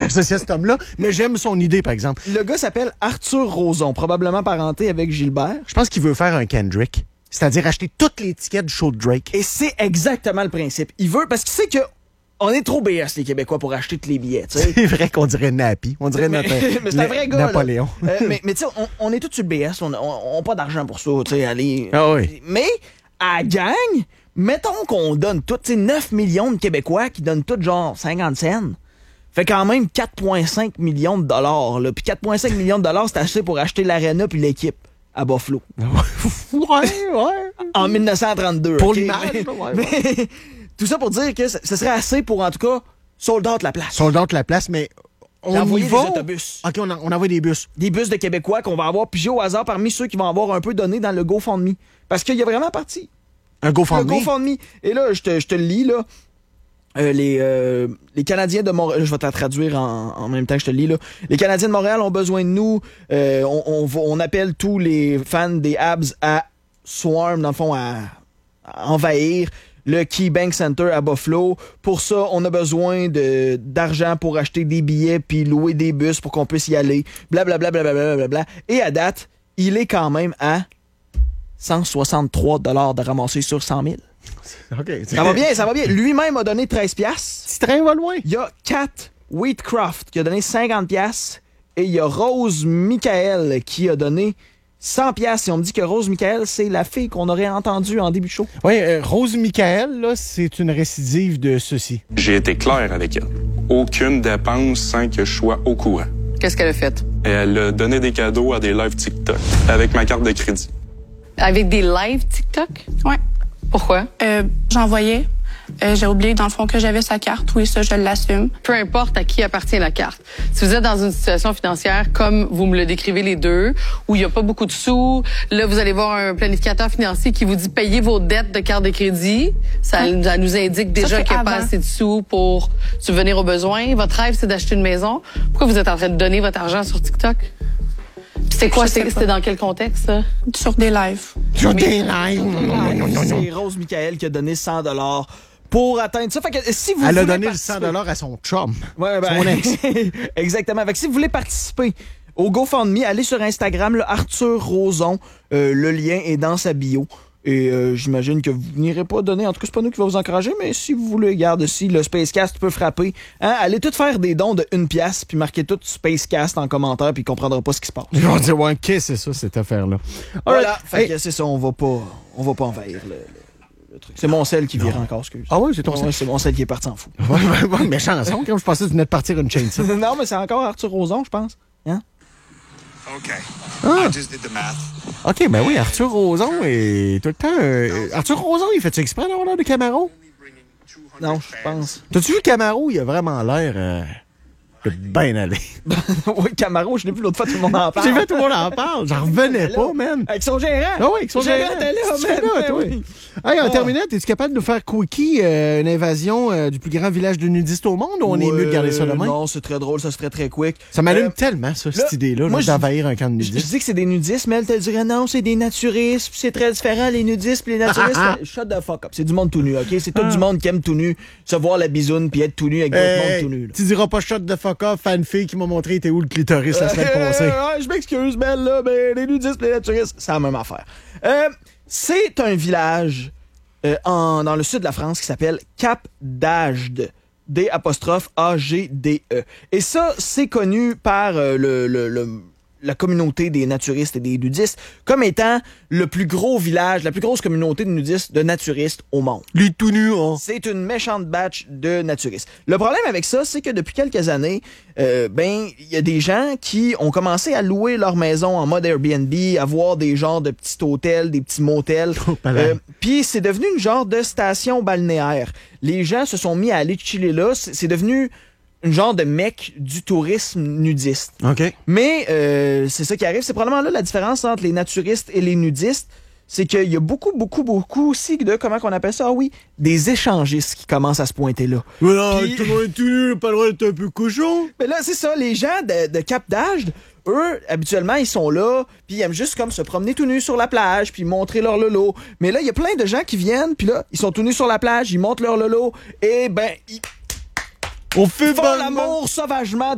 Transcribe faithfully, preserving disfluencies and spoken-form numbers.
associé à cet homme-là, mais j'aime son idée, par exemple. Le gars s'appelle Arthur Rozon, probablement parenté avec Gilbert. Je pense qu'il veut faire un Kendrick, c'est-à-dire acheter toutes les tickets du show de Drake. Et c'est exactement le principe. Il veut, parce qu'il sait que on est trop B S, les Québécois, pour acheter tous les billets. T'sais. C'est vrai qu'on dirait Nappy. On dirait mais, notre, mais c'est un vrai gars. Napoléon. euh, mais mais tu sais, on, on est tous sur le B S. On n'a pas d'argent pour ça. Tu sais, aller. Ah oui. Mais à la gang, mettons qu'on donne tout, tu sais, neuf millions de Québécois qui donnent tout genre cinquante cents. Fait quand même quatre virgule cinq millions de dollars. Là. Puis quatre virgule cinq millions de dollars, c'est assez pour acheter l'aréna puis l'équipe à Buffalo. ouais, ouais. En dix-neuf cent trente-deux. Pour okay? l'image, mais, là, ouais, mais, ouais. Tout ça pour dire que ce serait assez pour, en tout cas, sold out la place. Sold out la place, mais on a envoyé y va. des autobus. OK, on, a, on envoie des bus. Des bus de Québécois qu'on va avoir pigés au hasard parmi ceux qui vont avoir un peu donné dans le GoFundMe. Parce qu'il y a vraiment parti. Un GoFundMe? Le GoFundMe. Et là, je te, je te le lis, là. Euh, les, euh, les Canadiens de Montréal, je vais te la traduire en, en même temps que je te le lis, là. Les Canadiens de Montréal ont besoin de nous. Euh, on, on, va, on appelle tous les fans des Habs à swarm, dans le fond, à, à envahir le KeyBank Center à Buffalo. Pour ça, on a besoin de, d'argent pour acheter des billets puis louer des bus pour qu'on puisse y aller. Blablabla, blablabla, blablabla. Et à date, il est quand même à cent soixante-trois dollars de ramasser sur cent mille. Okay. Ça va bien, ça va bien. Lui-même a donné treize piastres. Petit train va loin. Il y a Kat Wheatcroft qui a donné cinquante piastres. Et il y a Rose Michael qui a donné cent piastres. Et on me dit que Rose Michael, c'est la fille qu'on aurait entendue en début de show. Oui, euh, Rose Michael, là, c'est une récidive de ceci. J'ai été clair avec elle. Aucune dépense sans que je sois au courant. Qu'est-ce qu'elle a fait? Elle a donné des cadeaux à des lives TikTok avec ma carte de crédit. Avec des lives TikTok? Ouais. Pourquoi? Euh, j'envoyais. Euh, j'ai oublié, dans le fond, que j'avais sa carte. Oui, ça, je l'assume. Peu importe à qui appartient la carte. Si vous êtes dans une situation financière comme vous me le décrivez les deux, où il n'y a pas beaucoup de sous, là, vous allez voir un planificateur financier qui vous dit payez vos dettes de carte de crédit. Ça, Hein? ça nous indique déjà Ça, qu'il n'y a pas avant. assez de sous pour subvenir aux besoins. Votre rêve, c'est d'acheter une maison. Pourquoi vous êtes en train de donner votre argent sur TikTok? C'était quoi? Je sais C'est- pas. C'était dans quel contexte, ça? Sur des lives. Sur des lives. C'est Rose Michael qui a donné cent dollars pour atteindre ça. Fait que si vous Elle a voulez donné le participer- cent dollars à son chum. Ouais, ben, Son ex. Exactement. Fait que si vous voulez participer au GoFundMe, allez sur Instagram, là, Arthur Rozon. Euh, le lien est dans sa bio. Et euh, j'imagine que vous n'irez pas donner. En tout cas, c'est pas nous qui va vous encourager, mais si vous voulez, regarde, si le Spacecast peut frapper, hein, allez tous faire des dons de une pièce, puis marquez tout Spacecast en commentaire, puis ils comprendront pas ce qui se passe. Ils vont dire, ouais, qu'est-ce que c'est ça, cette affaire-là? Voilà. Alright. Fait Hey. que c'est ça, on va pas, on va pas envahir le, le- le truc. C'est mon sel qui vire encore, excuse. Ah oui, c'est ton Ouais, sel. c'est mon sel qui est parti en fou. Ouais, ouais, ouais, mais chanson, comme je pensais que tu venais de partir une chaîne, ça. Non, mais c'est encore Arthur Rozon, je pense. Hein? Okay. Ah. I just did the math. OK, ben oui, Arthur Rozon est tout le temps... euh, Arthur Rozon, il fait-tu exprès d'avoir l'air de Camaro? Non, je pense. T'as-tu vu Camaro? Il a vraiment l'air euh, de bien aller. Oui, Camaro, je l'ai vu l'autre fois, tout le monde en parle. J'ai vu tout le monde en parle. J'en revenais pas, man. Avec son gérant. Ah oui, avec son Gérant gérant. était là, Tu man. fais là, Ben toi. oui. Hey, en Ah. terminant, es-tu capable de nous faire quickie euh, une invasion euh, du plus grand village de nudistes au monde ou on est Ouais, mieux de garder ça de même? Non, c'est très drôle, ça se ferait très quick. Ça m'allume Euh, tellement, ça, cette là, idée-là, moi, là, je- d'envahir un camp de Je, je nudistes. dis que c'est des nudistes, mais elle te dirait non, c'est des naturistes, puis c'est très différent, les nudistes puis les naturistes. Shut the fuck up. C'est du monde tout nu, OK? C'est tout du monde qui aime tout nu, se voir la bisoune puis être tout nu avec d'autres Hey, mondes tout nu. là. tu diras pas shot de fuck off, fan-fille qui m'a montré était où le clitoris la semaine Euh, passée. ouais, je m'excuse, Belle, là, mais les nudistes, les naturistes, c'est la même affaire. Euh, c'est un village euh, en, dans le sud de la France qui s'appelle Cap d'Agde. D apostrophe A G D E. Et ça, c'est connu par euh, le, le, le- la communauté des naturistes et des nudistes comme étant le plus gros village, la plus grosse communauté de nudistes, de naturistes au monde. Lui tout nu, hein. C'est une méchante batch de naturistes. Le problème avec ça, c'est que depuis quelques années, euh, ben, il y a des gens qui ont commencé à louer leur maison en mode Airbnb, à voir des genres de petits hôtels, des petits motels. Oh, palais. Euh, Puis c'est devenu une genre de station balnéaire. Les gens se sont mis à aller chiller là. C'est c'est devenu une genre de mecque du tourisme nudiste. OK. Mais euh, c'est ça qui arrive. C'est probablement là la différence entre les naturistes et les nudistes. C'est qu'il y a beaucoup, beaucoup, beaucoup aussi de, comment qu'on appelle ça? Ah oui, des échangistes qui commencent à se pointer là. Voilà, Puis- tout le monde est tout nu, pas le droit d'être un peu cochon. Mais là, c'est ça, les gens de, de Cap d'Agde, eux, habituellement, ils sont là, puis ils aiment juste comme se promener tout nus sur la plage, puis montrer leur lolo. Mais là, il y a plein de gens qui viennent, puis là, ils sont tout nus sur la plage, ils montrent leur lolo, et ben, ils On fait font bonnement. l'amour sauvagement